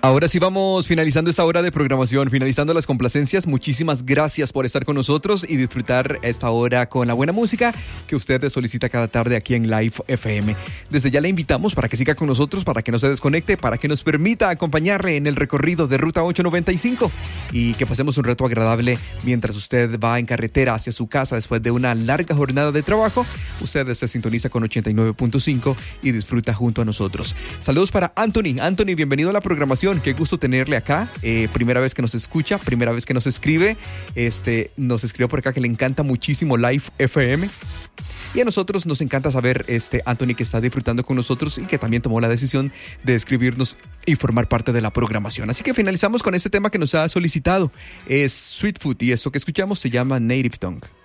Ahora sí vamos finalizando esta hora de programación, finalizando las complacencias. Muchísimas gracias por estar con nosotros y disfrutar esta hora con la buena música que usted solicita cada tarde aquí en Live FM. Desde ya le invitamos para que siga con nosotros, para que no se desconecte, para que nos permita acompañarle en el recorrido de Ruta 895 y que pasemos un rato agradable mientras usted va en carretera hacia su casa después de una larga jornada de trabajo. Usted se sintoniza con 89.5 y disfruta junto a nosotros. Saludos para Anthony. Anthony, bienvenido a la programación. Qué gusto tenerle acá. Primera vez que nos escucha, primera vez que nos escribe. Nos escribió por acá que le encanta muchísimo Live FM. Y a nosotros nos encanta saber, Anthony, que está disfrutando con nosotros y que también tomó la decisión de escribirnos y formar parte de la programación. Así que finalizamos con este tema que nos ha solicitado. Es Sweet Food y eso que escuchamos se llama Native Tongue.